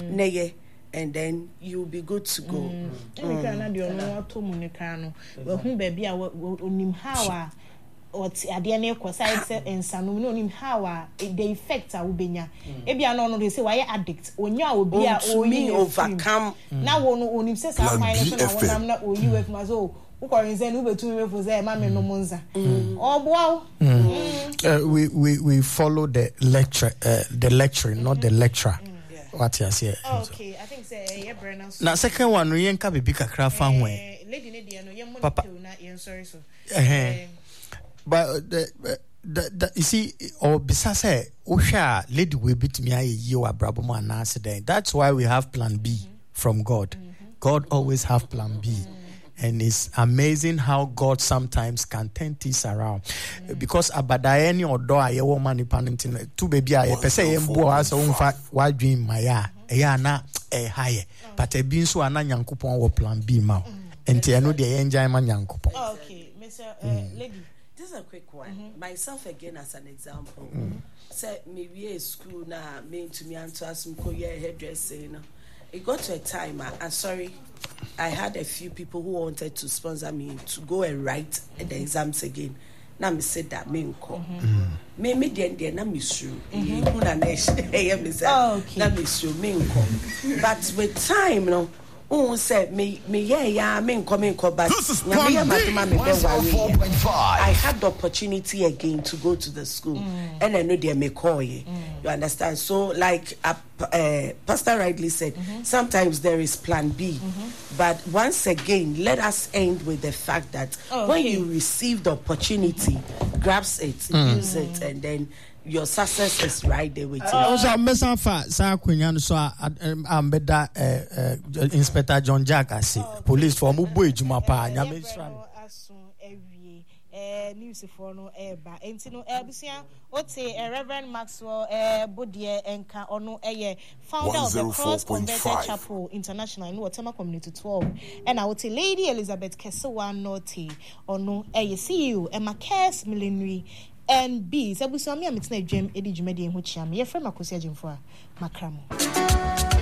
neye, and then you'll be good to go. Or at the end of and some no him how the effect I will be nya. Ebia no they say why addict when you will be me overcome. Now one him says I'm not you with my soul. Who can send over to me for say mammy no monza. Oh wow. We follow the lecture, not the lecturer. What you say? Okay, I think say Brennan. Now second one we ain't be kakra fan way. Lady Nadia no your money na sorry so. But you see, or besides, Osha lady will beat me. You are Braboma and accident. That's why we have Plan B from God. God always have Plan B, and it's amazing how God sometimes can turn things around. Because abadaeni or do I woman parenting two baby I per se embo as on fact why dream maya na higher, but a being so ana yankupon or Plan B ma. And I know the enjoy man yankupon. Okay, Mr. Lady. This is a quick one. Myself again as an example. Say maybe a school now mean to me and to ask me hairdressing. It got to a time. I'm sorry, I had a few people who wanted to sponsor me to go and write the exams again. Now me said that me nko. Me den na me sure. Who na me say na me sure me nko. But with time no. Oh, say me yeah, me coming but I had the opportunity again to go to the school, and I know they may call you. You understand? So, like Pastor rightly said, sometimes there is Plan B, but once again, let us end with the fact that when you receive the opportunity, grasp it, use it, and then your success is right there with you. Also, I'm better Inspector John Jack, I see. Police for Mubu Jumapa. News for no eba entino ebusia ote Reverend Maxwell Bodie enka ono founder of the Cross Converted Chapel International in Watema Community 12 and wote Lady Elizabeth Kesewa Norte ono CEO Emma Cares Millenary and B. Sabuso mi amitna dwem edi dwumadi ho chiam. Ye frɛ makosia dwemfo a makramo.